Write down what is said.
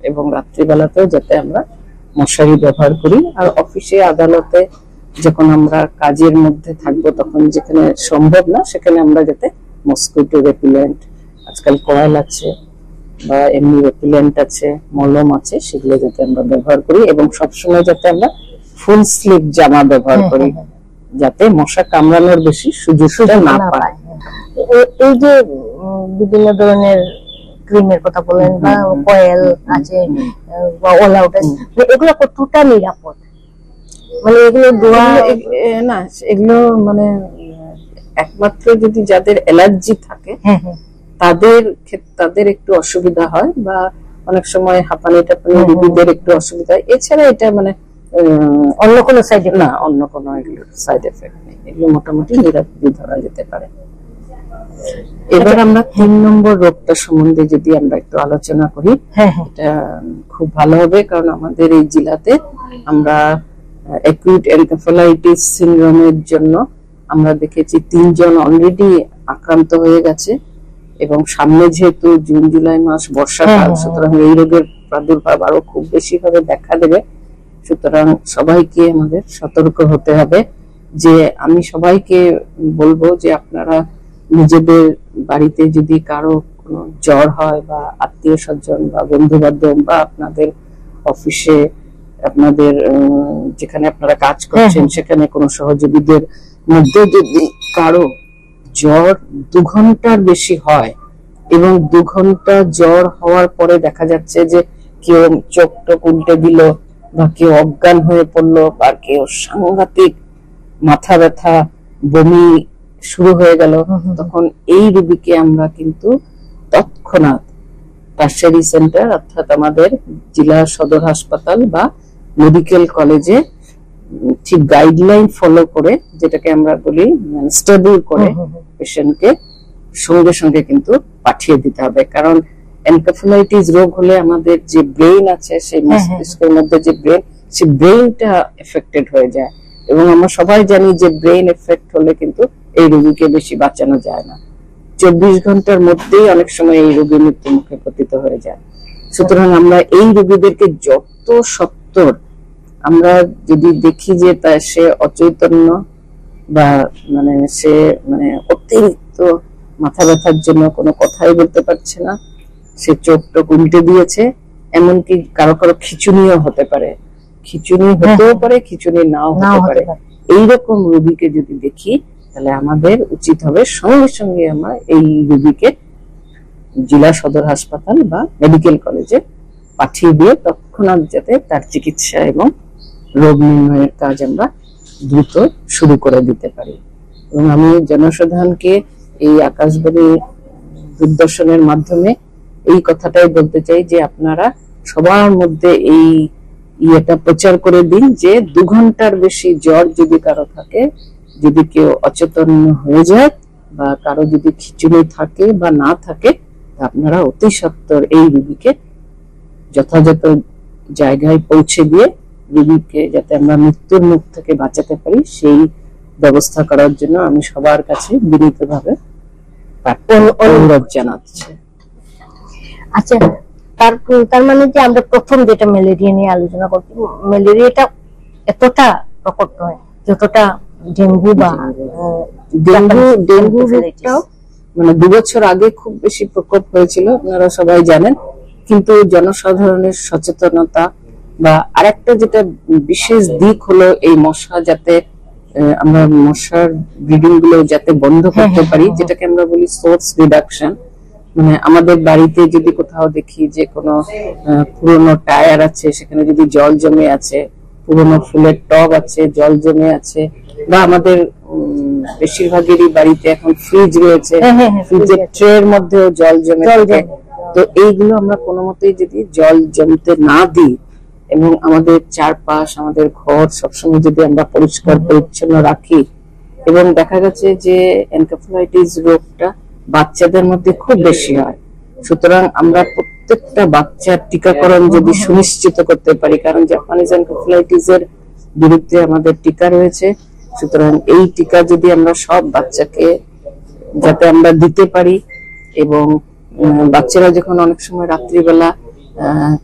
এবং রাত্রিবেলাতেও যাতে আমরা মশারি ব্যবহার করি। আর অফিসে আদালতে যখন আমরা কাজের মধ্যে থাকবো তখন যেখানে সম্ভব না সেখানে আমরা যাতে মসকিটো রেপিলেন্ট, আজকাল কয়েল আছে বা এমনি রেপিলেন্ট আছে, মলম আছে, সেগুলো যাতে আমরা ব্যবহার করি এবং সবসময় যাতে আমরা ফুল স্লিভ জামা ব্যবহার করি যাতে মশা কামড়ানোর বেশি সুযোগটা না পায়। এই যে বিভিন্ন ধরনের ক্রিমের কথা বলেন বা কয়েল আছে বা অল আউট, এগুলো কতটা নিরাপদ? মানে এগুলো ধোয়া না, এগুলো মানে একমাত্র যদি যাদের অ্যালার্জি থাকে তাদের একটু অসুবিধা হয় বা অনেক সময় হাঁপানি টাপানি রোগীদের একটু অসুবিধা হয়। এছাড়া এটা মানে অন্য কোনো সাইড না, অন্য কোনো এগুলোর সাইড এফেক্ট নেই, এগুলো মোটামুটি নিরাপদে ধরা যেতে পারে। এবার আমরা 3 নম্বর রোগটা সম্বন্ধে যদি আমরা একটু আলোচনা করি, এটা খুব ভালো হবে, কারণ আমাদের এই জেলাতে আমরা অ্যাকিউট এনকেফালাইটিস সিনড্রোমের জন্য আমরা দেখেছি 3 জন অলরেডি আক্রান্ত হয়ে গেছে এবং সামনে যেহেতু জুন জুলাই মাস বর্ষাকাল, সুতরাং এই রোগের প্রাদুর্ভাব আরো খুব বেশি ভাবে দেখা দেবে। সুতরাং সবাইকে আমাদের সতর্ক হতে হবে। যে আমি সবাইকে বলবো যে আপনারা নিজেদের বাড়িতে যদি কারো কোনো জ্বর হয় বা আত্মীয় স্বজন বা বন্ধু বান্ধব বা আপনাদের অফিসে আপনাদের যেখানে আপনারা কাজ করছেন সেখানে কোনো সহযোগীদের মধ্যে যদি কারো জ্বর 2 ঘন্টার বেশি হয় এবং 2 ঘন্টা জ্বর হওয়ার পরে দেখা যাচ্ছে যে কেউ চোখ টোক উল্টে দিল বা কেউ অজ্ঞান হয়ে পড়লো বা কেউ সাংঘাতিক মাথা ব্যথা বমি শুরু হয়ে গেল, তখন এই রোগীকে আমরা কিন্তু তৎক্ষণাৎ টারশারি সেন্টার অর্থাৎ আমাদের জেলা সদর হাসপাতাল বা মেডিকেল কলেজে ঠিক গাইডলাইন ফলো করে, যেটাকে আমরা বলি স্টেবল করে পেশেন্টকে সঙ্গে সঙ্গে কিন্তু পাঠিয়ে দিতে হবে। কারণ এনকেফালাইটিস রোগ হলে আমাদের যে ব্রেন আছে সেই মস্তিষ্কের মধ্যে যে ব্রেন, সেই ব্রেনটা এফেক্টেড হয়ে যায় এবং আমরা সবাই জানি যে ব্রেন এফেক্ট হলে কিন্তু এই রোগীকে বেশি বাঁচানো যায় না। 24 ঘন্টার মধ্যেই অনেক সময় এই রোগী মৃত্যু মুখে পতিত হয়ে যায়। সুতরাং আমরা এই রোগীদেরকে যত সত্বর আমরা যদি দেখি যে সে অচৈতন্য বা মানে সে মানে অতিরিক্ত মাথা ব্যথার জন্য কোনো কথাই বলতে পারছে না, সে চোখ টোক উল্টে দিয়েছে, এমনকি কারো কারো খিচুনিও হতে পারে, খিচুনি হতেও পারে, খিচুনি নাও হতে পারে, এইরকম রোগীকে যদি দেখি তাহলে আমাদের উচিত হবে সঙ্গে সঙ্গে আমরা এই রোগীকে জেলা সদর হাসপাতাল বা মেডিকেল কলেজে পাঠিয়ে দিয়ে তৎক্ষণাৎ যাতে তার চিকিৎসা এবং রোগ নির্ণয়ের কাজ আমরা দ্রুত শুরু করে দিতে পারি। এবং আমি জনসাধারণকে এই আকাশবাণী দূরদর্শনের মাধ্যমে এই কথাটাই বলতে চাই যে আপনারা সবার মধ্যে এই ইয়েটা প্রচার করে দিন যে 2 ঘন্টার বেশি জ্বর যদি কারো থাকে, যদি কেউ অচেতন হয়ে যায় বা কারো যদি খিচুনি থাকে বা না থাকে, আপনারা অতি সত্বর এই রোগীকে যথাযথ জায়গায় পৌঁছে দিয়ে রোগীকে যাতে আমরা মৃত্যুর মুখ থেকে বাঁচাতে পারি সেই ব্যবস্থা করার জন্য আমি সবার কাছে বিনীতভাবে অনুরোধ জানাচ্ছি। আচ্ছা, তার মানে যে আমরা প্রথম যেটা ম্যালেরিয়া নিয়ে আলোচনা করছি, ম্যালেরিয়াটা এতটা প্রকট নয় যতটা ডেঙ্গু বা ডেঙ্গু মানে 2 বছর আগে খুব বেশি প্রকোপ হয়েছিল, আপনারা সবাই জানেন। কিন্তু জনসাধারণের সচেতনতা বা আরেকটা যেটা বিশেষ দিক হলো এই মশা যাতে আমরা মশার ব্রিডিং গুলো যাতে বন্ধ করতে পারি, যেটাকে আমরা বলি সোর্স রিডাকশন। মানে আমাদের বাড়িতে যদি কোথাও দেখি যে কোনো পুরনো টায়ার আছে সেখানে যদি জল জমে আছে, পুরনো ফুলের টব আছে জল জমে আছে, বা আমাদের বেশিরভাগেরই বাড়িতে এখন ফ্রিজ রয়েছে, ফ্রিজের ট্রের মধ্যেও জল জমে থাকে, তো এইগুলো আমরা কোনো মতেই যদি জল জমতে না দিই এবং আমাদের চারপাশ আমাদের ঘর সবসময় যদি আমরা পরিষ্কার পরিচ্ছন্ন রাখি, এবং দেখা গেছে যে এনকেফালাইটিস রোগটা বাচ্চাদের মধ্যে খুব বেশি হয়, সুতরাং আমরা প্রত্যেকটা বাচ্চার টিকাকরণ যদি সুনিশ্চিত করতে পারি, কারণ জাপানিজ এনকেফালাইটিস এর বিরুদ্ধে আমাদের টিকা রয়েছে, সুতরাং এই টিকা যদি আমরা সব বাচ্চাকে যাতে আমরা দিতে পারি এবং বাচ্চারা যখন অনেক সময় রাত্রিবেলা